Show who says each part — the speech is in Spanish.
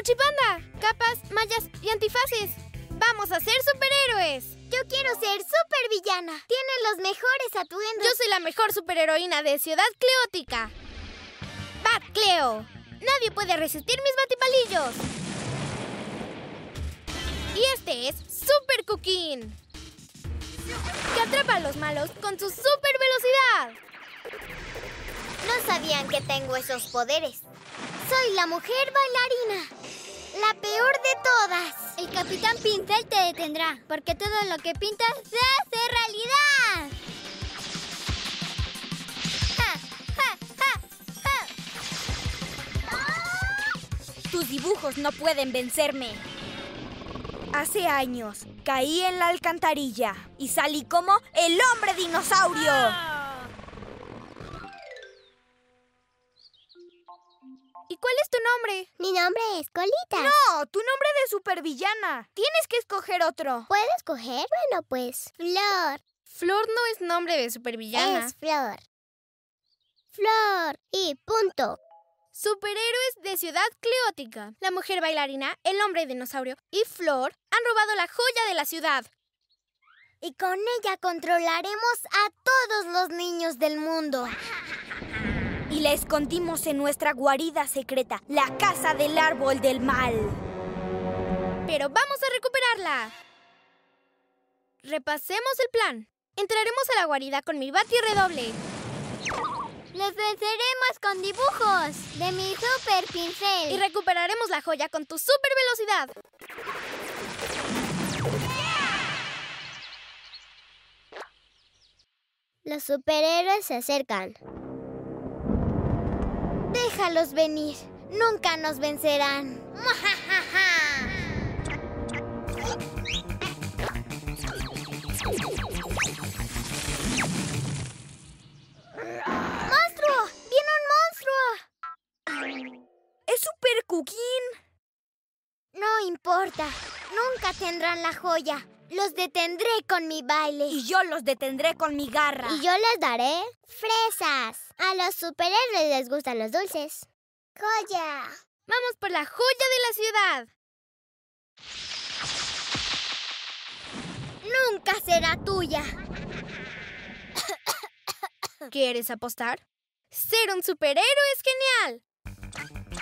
Speaker 1: Cuchipanda, capas, mallas y antifaces. ¡Vamos a ser superhéroes!
Speaker 2: Yo quiero ser supervillana. Tienen los mejores atuendos.
Speaker 1: Yo soy la mejor superheroína de Ciudad Cleótica. ¡Bat Cleo! Nadie puede resistir mis batipalillos. Y este es Super Cooking, que atrapa a los malos con su super velocidad.
Speaker 2: No sabían que tengo esos poderes. Soy la mujer bailarina, la peor de todas. El Capitán Pincel te detendrá, porque todo lo que pintas se hace realidad. ¡Ja, ja, ja, ja!
Speaker 3: Tus dibujos no pueden vencerme. Hace años caí en la alcantarilla y salí como el hombre dinosaurio.
Speaker 1: ¿Y cuál es tu nombre?
Speaker 2: Mi nombre es Colita.
Speaker 3: No, tu nombre de supervillana. Tienes que escoger otro.
Speaker 2: ¿Puedo escoger? Bueno, pues, Flor.
Speaker 1: Flor no es nombre de supervillana.
Speaker 2: Es Flor. Flor. Y punto.
Speaker 1: Superhéroes de Ciudad Cleótica. La mujer bailarina, el hombre dinosaurio y Flor han robado la joya de la ciudad.
Speaker 2: Y con ella controlaremos a todos los niños del mundo.
Speaker 3: Y la escondimos en nuestra guarida secreta, la casa del árbol del mal.
Speaker 1: Pero vamos a recuperarla. Repasemos el plan. Entraremos a la guarida con mi batirredoble.
Speaker 2: ¡Los venceremos con dibujos de mi super pincel!
Speaker 1: Y recuperaremos la joya con tu super velocidad.
Speaker 2: Los superhéroes se acercan. Déjalos venir. Nunca nos vencerán. ¡Monstruo! ¡Viene un monstruo!
Speaker 3: ¡Es Super Cooking!
Speaker 2: No importa. Nunca tendrán la joya. Los detendré con mi baile.
Speaker 3: Y yo los detendré con mi garra.
Speaker 2: Y yo les daré fresas. A los superhéroes les gustan los dulces. ¡Joya!
Speaker 1: Vamos por la joya de la ciudad.
Speaker 2: Nunca será tuya.
Speaker 1: ¿Quieres apostar? Ser un superhéroe es genial.